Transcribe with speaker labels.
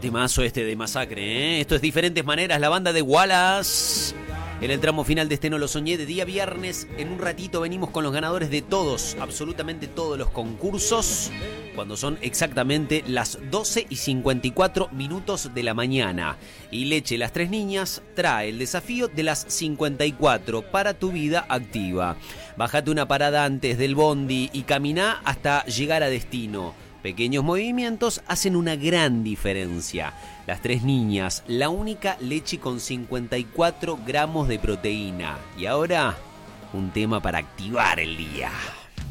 Speaker 1: temazo este de Masacre, ¿eh? Esto es Diferentes Maneras, la banda de Wallace. En el tramo final de Este No Lo Soñé de día viernes, en un ratito venimos con los ganadores de todos, absolutamente todos los concursos, cuando son exactamente las 12:54 de la mañana. Y Leche Las Tres Niñas trae el desafío de las 54 para tu vida activa. Bájate una parada antes del bondi y caminá hasta llegar a destino. Pequeños movimientos hacen una gran diferencia. Las Tres Niñas, la única leche con 54 gramos de proteína. Y ahora, un tema para activar el día.